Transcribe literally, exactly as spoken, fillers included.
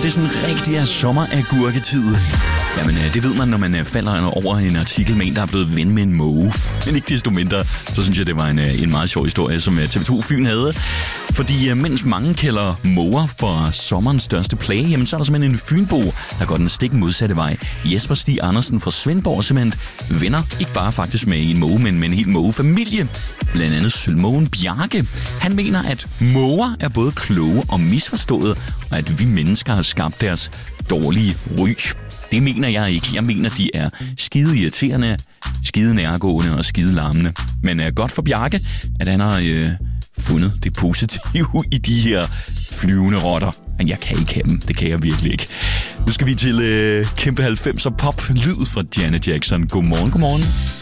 det sådan rigtig er sommeragurketid? Jamen, det ved man, når man falder over en artikel med en, der er blevet ven med en måge. Men ikke desto mindre, så synes jeg, det var en, en meget sjov historie, som T V to Fyn havde. Fordi mens mange kalder måger for sommerens største plage, jamen så er der simpelthen en fynbo, der går den stik modsatte vej. Jesper Stig Andersen fra Svendborg simpelthen venner ikke bare faktisk med en måge, men med en hel mågefamilie. Blandt andet sølvmågen Bjarke. Han mener, at måger er både kloge og misforståede, og at vi mennesker har skabt deres dårlige ry. Det mener jeg ikke. Jeg mener, de er skide irriterende, skide nærgående og skide larmende. Men er godt for Bjarke, at han har øh, fundet det positive i de her flyvende rotter. Men jeg kan ikke have dem. Det kan jeg virkelig ikke. Nu skal vi til øh, kæmpe halvfemser pop lyd fra Janet Jackson. Godmorgen, godmorgen.